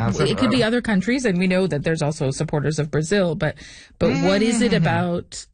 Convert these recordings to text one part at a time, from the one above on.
it could be other countries, and we know that there's also supporters of Brazil, but what is it about,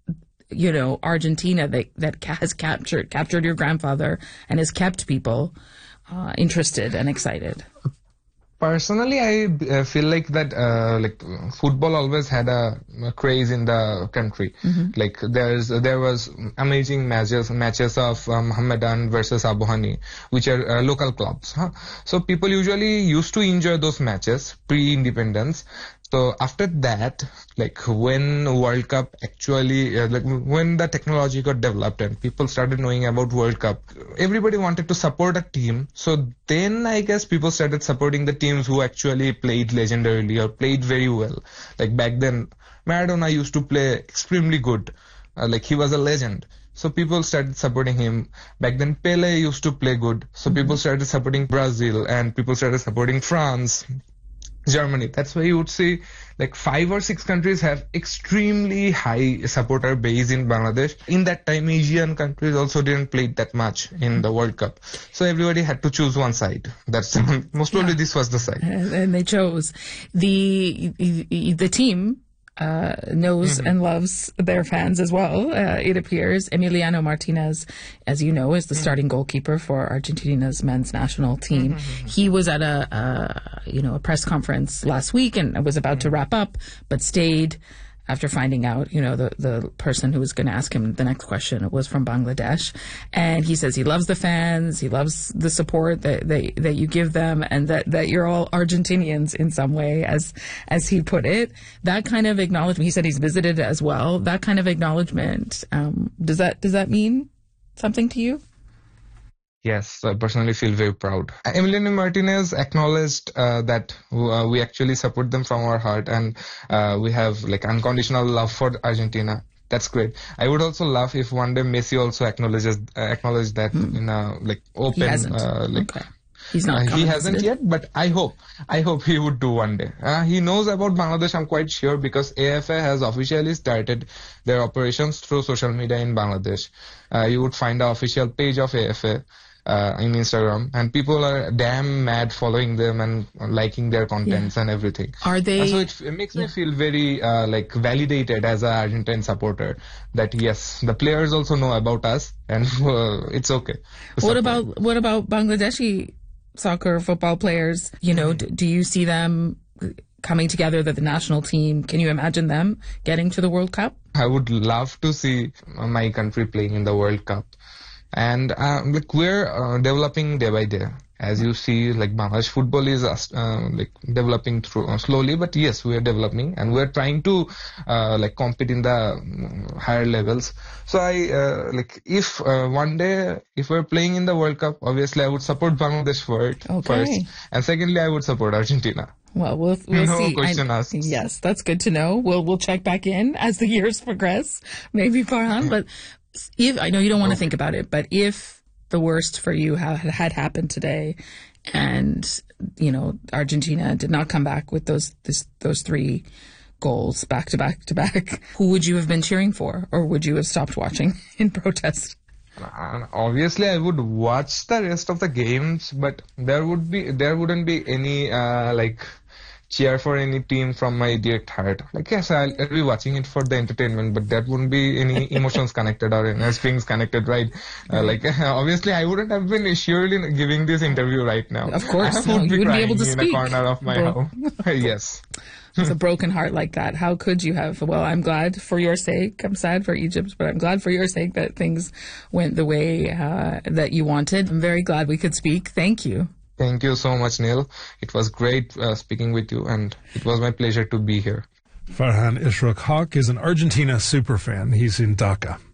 Argentina that has captured your grandfather and has kept people interested and excited? Personally, I feel like that football always had a craze in the country. Mm-hmm. Like there was amazing matches of Mohammedan versus Abu Hani, which are local clubs. So people usually used to enjoy those matches pre-independence. So after that, like when World Cup actually, when the technology got developed and people started knowing about World Cup, everybody wanted to support a team. So then I guess people started supporting the teams who actually played legendarily or played very well. Like back then, Maradona used to play extremely good. Like he was a legend. So people started supporting him. Back then, Pele used to play good. So people started supporting Brazil and people started supporting France, Germany. That's why you would see like 5 or 6 countries have extremely high supporter base in Bangladesh. In that time, Asian countries also didn't play that much in the World Cup. So everybody had to choose one side. That's most probably this was the side. And they chose. The team knows and loves their fans as well. It appears Emiliano Martinez, as you know, is the starting goalkeeper for Argentina's men's national team. He was at a press conference last week and was about to wrap up, but stayed after finding out, the person who was going to ask him the next question was from Bangladesh. And he says he loves the fans, he loves the support that you give them, and that you're all Argentinians in some way, as he put it. That kind of acknowledgement, he said he's visited as well. That kind of acknowledgement, does that mean something to you? Yes, I personally feel very proud. Emiliano Martinez acknowledged that we actually support them from our heart, and we have like unconditional love for Argentina. That's great. I would also love if one day Messi also acknowledge that in a open. He hasn't. Okay. He's not. He hasn't yet, but I hope he would do one day. He knows about Bangladesh, I'm quite sure, because AFA has officially started their operations through social media in Bangladesh. You would find the official page of AFA in Instagram, and people are damn mad following them and liking their contents and everything. Are they? So it makes me feel very validated as an Argentine supporter that yes, the players also know about us, and it's okay. What about Bangladeshi soccer football players? Do you see them coming together, that the national team, can you imagine them getting to the World Cup? I would love to see my country playing in the World Cup. And we're developing day by day. As you see, Bangladesh football is developing through slowly, but yes, we are developing, and we're trying to compete in the higher levels. So if one day if we're playing in the World Cup, obviously I would support Bangladesh first, and secondly I would support Argentina. Well, we'll no see. Question asked. Yes, that's good to know. We'll check back in as the years progress, maybe, Farhan. But if I know you don't want to think about it, but if the worst for you had happened today, and Argentina did not come back with those 3 goals back to back, who would you have been cheering for, or would you have stopped watching in protest? Obviously, I would watch the rest of the games, but there wouldn't be any cheer for any team from my direct heart. Yes, I'll be watching it for the entertainment, but there wouldn't be any emotions connected or any strings connected, right? Obviously, I wouldn't have been surely giving this interview right now. Of course, I would you wouldn't be able to in speak. a corner of my home. Yes. It's a broken heart like that. How could you have? Well, I'm glad for your sake. I'm sad for Egypt, but I'm glad for your sake that things went the way that you wanted. I'm very glad we could speak. Thank you. Thank you so much, Neil. It was great speaking with you, and it was my pleasure to be here. Farhan Ishraq Haq is an Argentina superfan. He's in Dhaka.